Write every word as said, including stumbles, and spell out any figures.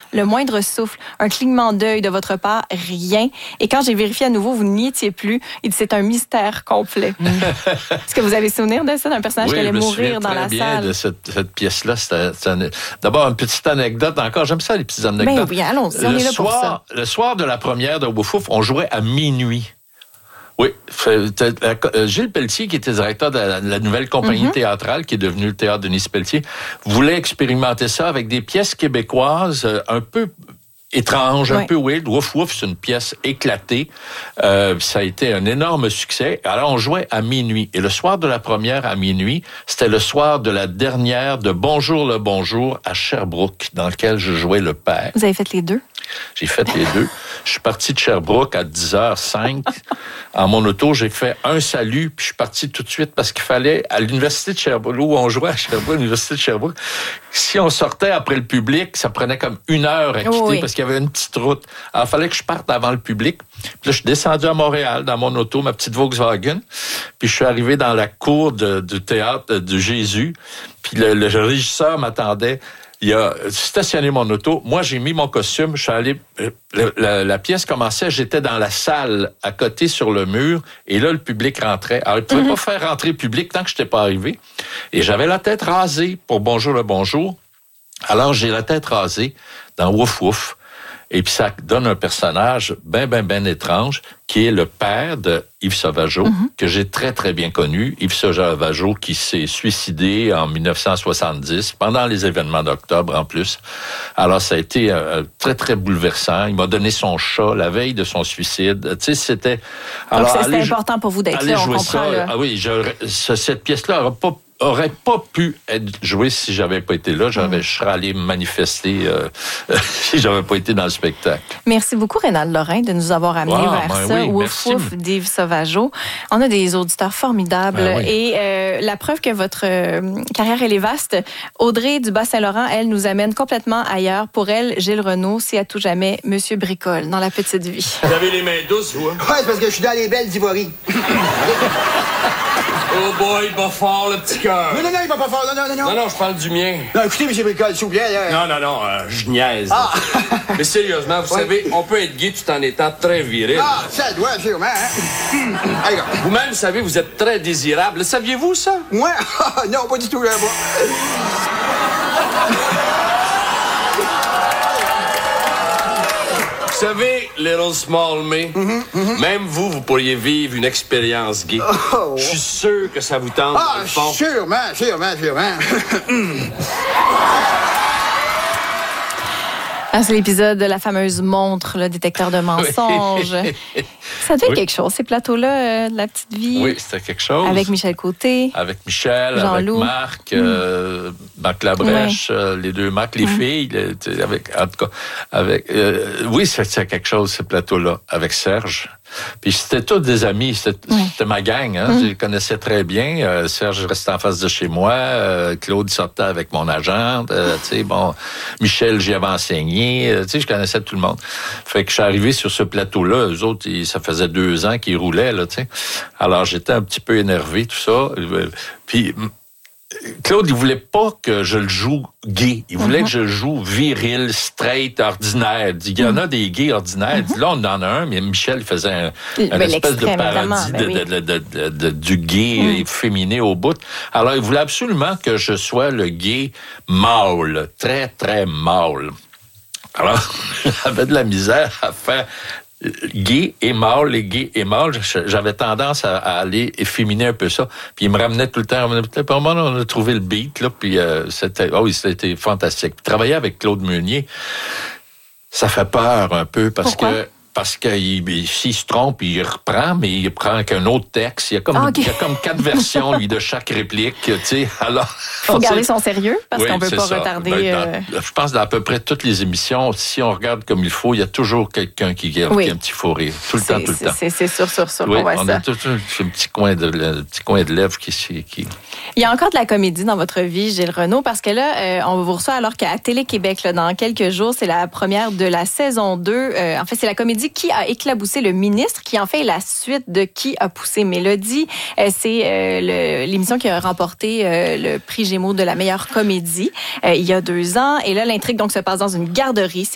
le moindre souffle, un clignement d'œil de votre part, rien. Et quand j'ai vérifié à nouveau, vous n'y étiez plus. Il dit, c'est un mystère complet. Est-ce que vous avez souvenir de ça, d'un personnage oui, qui allait mourir dans la bien salle? De cette, cette pièce-là. C'était, c'était D'abord, une petite anecdote encore. J'aime ça, les petites anecdotes. Ben oui, allons-y, on le est là soir, pour ça. Le soir de la première de Wouf Wouf, on jouait à minuit. Oui, Gilles Pelletier, qui était directeur de la, de la nouvelle compagnie mm-hmm. théâtrale, qui est devenue le Théâtre Denis Pelletier, voulait expérimenter ça avec des pièces québécoises un peu étranges, ouais. un peu weird. Wouf Wouf, c'est une pièce éclatée. Euh, ça a été un énorme succès. Alors, on jouait à minuit. Et le soir de la première à minuit, c'était le soir de la dernière de Bonjour le Bonjour à Sherbrooke, dans lequel je jouais le père. Vous avez fait les deux? J'ai fait les deux. Je suis parti de Sherbrooke à dix heures cinq. En mon auto, j'ai fait un salut, puis je suis parti tout de suite parce qu'il fallait, à l'université de Sherbrooke, où on jouait à Sherbrooke, l'université de Sherbrooke, si on sortait après le public, ça prenait comme une heure à quitter oh oui. parce qu'il y avait une petite route. Alors, il fallait que je parte avant le public. Puis là, je suis descendu à Montréal dans mon auto, ma petite Volkswagen. Puis je suis arrivé dans la cour de, du théâtre de Jésus. Puis le, le régisseur m'attendait. Il a stationné mon auto. Moi, j'ai mis mon costume. Je suis allé. La, la, la pièce commençait. J'étais dans la salle à côté sur le mur. Et là, le public rentrait. Alors, il ne pouvait mm-hmm. pas faire rentrer le public tant que je n'étais pas arrivé. Et j'avais la tête rasée pour Bonjour le Bonjour. Alors, j'ai la tête rasée dans Wouf Wouf. Et puis, ça donne un personnage bien, bien, bien étrange, qui est le père de Yves Sauvageau, mm-hmm. que j'ai très, très bien connu. Yves Sauvageau qui s'est suicidé en dix-neuf cent soixante-dix, pendant les événements d'octobre en plus. Alors, ça a été euh, très, très bouleversant. Il m'a donné son chat la veille de son suicide. Tu sais, c'était... Alors, donc, c'était important pour vous d'être là, on comprend. Ça, là. Ah oui, je, cette pièce-là n'aurait pas aurait pas pu être joué si j'avais pas été là. J'aurais, mmh. Je serais allé manifester euh, si j'avais pas été dans le spectacle. Merci beaucoup, Rénal Lorrain, de nous avoir amené wow, vers ben ça. Oui, Wouf Wouf d'Yves Sauvageau. On a des auditeurs formidables. Ben oui. Et euh, la preuve que votre euh, carrière, elle est vaste. Audrey du Bas-Saint-Laurent, elle nous amène complètement ailleurs. Pour elle, Gilles Renaud, c'est à tout jamais Monsieur Bricole dans La Petite Vie. Vous avez les mains douces, vous? Oui, c'est parce que je suis dans les belles d'ivories. Oh boy, il va fort, le petit cœur. Non, non, non, il va pas fort. Non, non, non. Non, non, je parle du mien. Non, écoutez, M. Bricole, s'il vous plaît. Là. Non, non, non, euh, je niaise. Ah. Mais sérieusement, vous ouais. savez, on peut être gay tout en étant très viril. Ah, ça doit, sûrement. Hein? Allez, go. Vous-même, vous savez, vous êtes très désirable. Le saviez-vous, ça? Moi? Non, pas du tout, là, moi. Vous savez, Little Small Me, mm-hmm, mm-hmm. même vous, vous pourriez vivre une expérience gay. Oh, je suis sûr que ça vous tente. Ah, sûrement, sûrement, sûrement. Ah, c'est l'épisode de la fameuse montre, le détecteur de mensonges. Oui. Ça devait être oui. quelque chose, ces plateaux-là, euh, de La Petite Vie. Oui, c'était quelque chose. Avec Michel Côté. Avec Michel, Jean-Loup. avec Marc, mm. euh, Marc Labrèche, oui. euh, les deux Marc, les mm. filles, les, avec, en tout cas, avec, euh, oui, c'était quelque chose, ces plateaux-là, avec Serge. Puis c'était tous des amis, c'était, oui. c'était ma gang, hein? Mm. Je les connaissais très bien. Euh, Serge restait en face de chez moi, euh, Claude sortait avec mon agent, euh, tu sais, bon, Michel, j'y avais enseigné, euh, tu sais, je connaissais tout le monde. Fait que je suis arrivé sur ce plateau-là, eux autres, ils, ça faisait deux ans qu'ils roulaient, là, tu sais. Alors j'étais un petit peu énervé, tout ça. Puis Claude, il voulait pas que je le joue gay. Il voulait mm-hmm. que je le joue viril, straight, ordinaire. Il y en a des gays ordinaires. Mm-hmm. Là, on en a un, mais Michel faisait un, un espèce de parodie de, oui. de, de, de, de, du gay mm. féminin au bout. Alors, il voulait absolument que je sois le gay mâle, très, très mâle. Alors, j'avais de la misère à faire gay et mâle, les gays et mâles, j'avais tendance à, à aller efféminer un peu ça. Puis il me ramenait tout le temps. Puis à un moment, on a trouvé le beat, là, puis euh, c'était, oh oui, c'était fantastique. Puis, travailler avec Claude Meunier, ça fait peur un peu parce Pourquoi? que parce qu'il s'il se trompe, il reprend, mais il prend qu'un autre texte. Il y a comme, ah, okay. il y a comme quatre versions, lui, de chaque réplique, tu sais. Alors, il faut garder son sérieux, parce oui, qu'on peut pas ça. retarder... Ben, dans, euh... Je pense dans à peu près toutes les émissions, si on regarde comme il faut, il y a toujours quelqu'un qui garde oui. qui a un petit fou rire. Tout le c'est, temps, tout le c'est, temps. C'est, c'est sûr, sûr, sûr oui, qu'on voit on ça. a tout un petit coin de, un petit coin de lèvres qui, qui... Il y a encore de la comédie dans votre vie, Gilles Renaud, parce que là, euh, on vous reçoit alors qu'à Télé-Québec, là, dans quelques jours, c'est la première de la saison deux. Euh, en fait, c'est la comédie Qui a éclaboussé le ministre, qui en fait est la suite de Qui a poussé Mélodie. Euh, c'est euh, le, l'émission qui a remporté euh, le prix Gémeaux de la meilleure comédie euh, il y a deux ans. Et là, l'intrigue donc se passe dans une garderie. C'est